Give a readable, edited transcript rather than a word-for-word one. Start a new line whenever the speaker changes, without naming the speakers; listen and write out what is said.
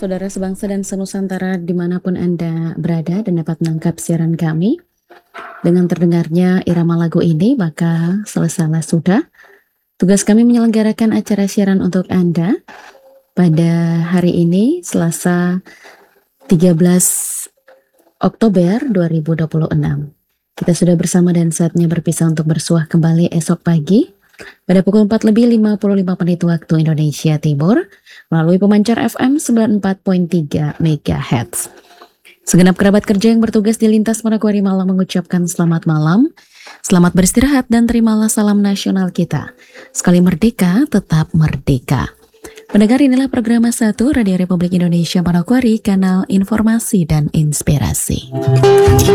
Saudara sebangsa dan senusantara dimanapun Anda berada dan dapat menangkap siaran kami, dengan terdengarnya irama lagu ini maka selesailah sudah tugas kami menyelenggarakan acara siaran untuk Anda pada hari ini Selasa 13 Oktober 2026. Kita sudah bersama dan saatnya berpisah untuk bersuah kembali esok pagi pada pukul 4:55 waktu Indonesia Timur melalui pemancar FM 94.3 MHz. Segenap kerabat kerja yang bertugas di lintas Manokwari Malang mengucapkan selamat malam, selamat beristirahat dan terimalah salam nasional kita. Sekali merdeka, tetap merdeka. Pendengar, inilah program 1 Radio Republik Indonesia Manokwari, kanal informasi dan inspirasi.